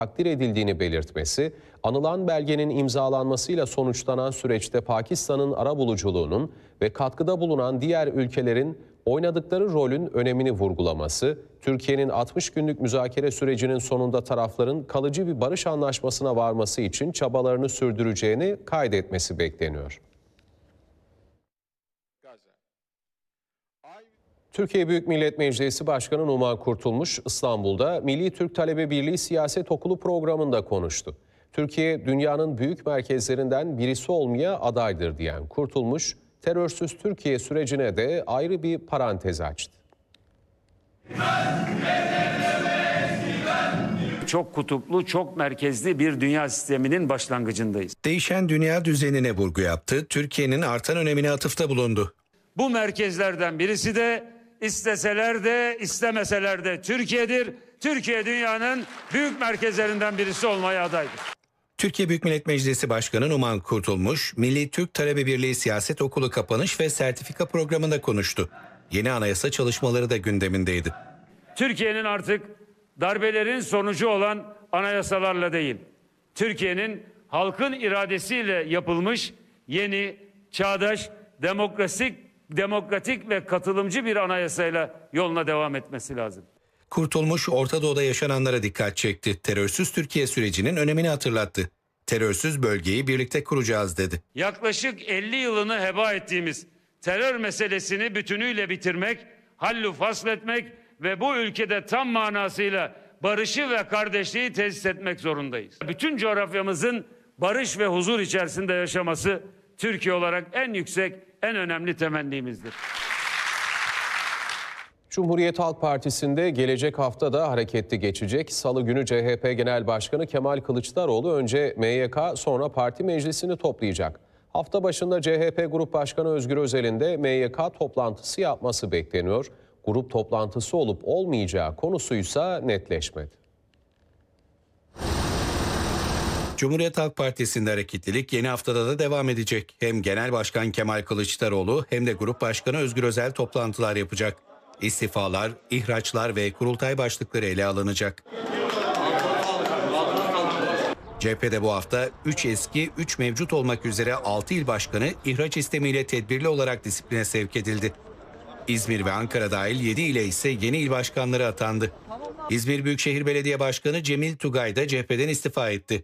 takdir edildiğini belirtmesi, anılan belgenin imzalanmasıyla sonuçlanan süreçte Pakistan'ın arabuluculuğunun ve katkıda bulunan diğer ülkelerin oynadıkları rolün önemini vurgulaması, Türkiye'nin 60 günlük müzakere sürecinin sonunda tarafların kalıcı bir barış anlaşmasına varması için çabalarını sürdüreceğini kaydetmesi bekleniyor. Türkiye Büyük Millet Meclisi Başkanı Numan Kurtulmuş, İstanbul'da Milli Türk Talebe Birliği Siyaset Okulu programında konuştu. Türkiye, dünyanın büyük merkezlerinden birisi olmaya adaydır diyen Kurtulmuş, terörsüz Türkiye sürecine de ayrı bir parantez açtı. Çok kutuplu, çok merkezli bir dünya sisteminin başlangıcındayız. Değişen dünya düzenine vurgu yaptı, Türkiye'nin artan önemine atıfta bulundu. Bu merkezlerden birisi de isteseler de istemeseler de Türkiye'dir. Türkiye dünyanın büyük merkezlerinden birisi olmaya adaydır. Türkiye Büyük Millet Meclisi Başkanı Numan Kurtulmuş, Milli Türk Talebe Birliği Siyaset Okulu kapanış ve sertifika programında konuştu. Yeni anayasa çalışmaları da gündemindeydi. Türkiye'nin artık darbelerin sonucu olan anayasalarla değil, Türkiye'nin halkın iradesiyle yapılmış yeni, çağdaş, demokratik ve katılımcı bir anayasayla yoluna devam etmesi lazım. Kurtulmuş, Orta Doğu'da yaşananlara dikkat çekti. Terörsüz Türkiye sürecinin önemini hatırlattı. Terörsüz bölgeyi birlikte kuracağız dedi. Yaklaşık 50 yılını heba ettiğimiz terör meselesini bütünüyle bitirmek, hallu fasletmek ve bu ülkede tam manasıyla barışı ve kardeşliği tesis etmek zorundayız. Bütün coğrafyamızın barış ve huzur içerisinde yaşaması Türkiye olarak en yüksek, en önemli temennimizdir. Cumhuriyet Halk Partisi'nde gelecek hafta da hareketli geçecek. Salı günü CHP Genel Başkanı Kemal Kılıçdaroğlu önce MYK sonra parti meclisini toplayacak. Hafta başında CHP Grup Başkanı Özgür Özel'in de MYK toplantısı yapması bekleniyor. Grup toplantısı olup olmayacağı konusuysa netleşmedi. Cumhuriyet Halk Partisi'nde hareketlilik yeni haftada da devam edecek. Hem Genel Başkan Kemal Kılıçdaroğlu hem de Grup Başkanı Özgür Özel toplantılar yapacak. İstifalar, ihraçlar ve kurultay başlıkları ele alınacak. CHP'de bu hafta 3 eski, 3 mevcut olmak üzere 6 il başkanı ihraç istemiyle tedbirli olarak disipline sevk edildi. İzmir ve Ankara dahil 7 ile ise yeni il başkanları atandı. İzmir Büyükşehir Belediye Başkanı Cemil Tugay da CHP'den istifa etti.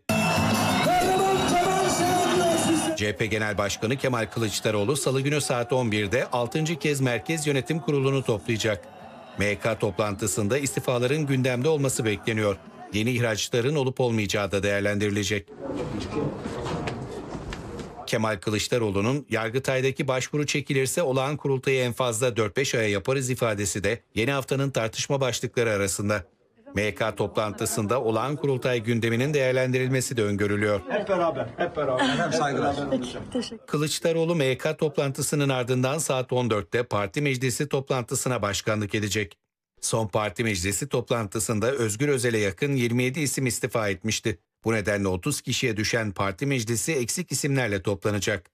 CHP Genel Başkanı Kemal Kılıçdaroğlu Salı günü saat 11'de 6. kez Merkez Yönetim Kurulu'nu toplayacak. MYK toplantısında istifaların gündemde olması bekleniyor. Yeni ihraçların olup olmayacağı da değerlendirilecek. Kemal Kılıçdaroğlu'nun Yargıtay'daki başvuru çekilirse olağan kurultayı en fazla 4-5 aya yaparız ifadesi de yeni haftanın tartışma başlıkları arasında. MYK toplantısında olağan kurultay gündeminin değerlendirilmesi de öngörülüyor. Hep beraber. Saygılar. Kılıçdaroğlu MYK toplantısının ardından saat 14'te parti meclisi toplantısına başkanlık edecek. Son parti meclisi toplantısında Özgür Özel'e yakın 27 isim istifa etmişti. Bu nedenle 30 kişiye düşen parti meclisi eksik isimlerle toplanacak.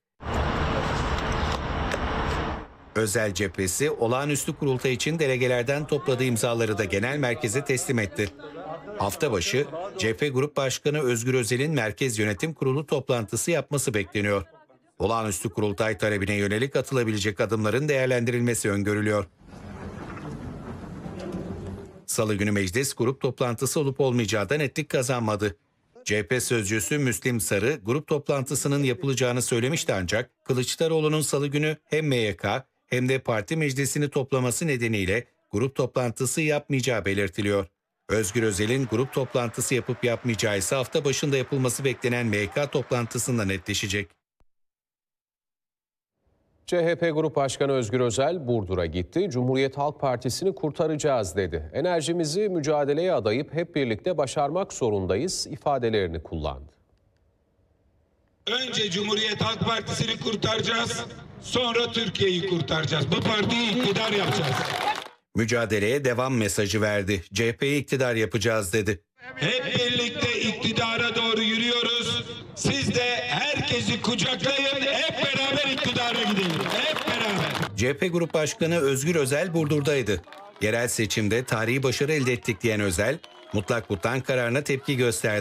Özel cephesi olağanüstü kurultay için delegelerden topladığı imzaları da genel merkeze teslim etti. Hafta başı CHP Grup Başkanı Özgür Özel'in Merkez Yönetim Kurulu toplantısı yapması bekleniyor. Olağanüstü kurultay talebine yönelik atılabilecek adımların değerlendirilmesi öngörülüyor. Salı günü meclis grup toplantısı olup olmayacağı da netlik kazanmadı. CHP sözcüsü Müslim Sarı grup toplantısının yapılacağını söylemişti ancak Kılıçdaroğlu'nun Salı günü hem MYK hem de parti meclisini toplaması nedeniyle grup toplantısı yapmayacağı belirtiliyor. Özgür Özel'in grup toplantısı yapıp yapmayacağı ise hafta başında yapılması beklenen MYK toplantısında netleşecek. CHP Grup Başkanı Özgür Özel Burdur'a gitti. Cumhuriyet Halk Partisi'ni kurtaracağız dedi. Enerjimizi mücadeleye adayıp hep birlikte başarmak zorundayız ifadelerini kullandı. Önce Cumhuriyet Halk Partisi'ni kurtaracağız, sonra Türkiye'yi kurtaracağız. Bu partiyi iktidar yapacağız. Mücadeleye devam mesajı verdi. CHP'yi iktidar yapacağız dedi. Hep birlikte iktidara doğru yürüyoruz. Siz de herkesi kucaklayın, hep beraber iktidara gidelim. Hep beraber. CHP Grup Başkanı Özgür Özel Burdur'daydı. Yerel seçimde tarihi başarı elde ettik diyen Özel, mutlak muhtan kararına tepki gösterdi.